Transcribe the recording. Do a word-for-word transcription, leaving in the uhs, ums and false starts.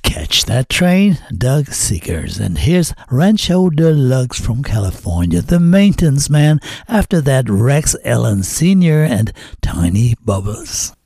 Catch That Train, Doug Seekers. And here's Rancho Deluxe from California, the Maintenance Man. After that, Rex Allen Senior and Tiny Bubbles.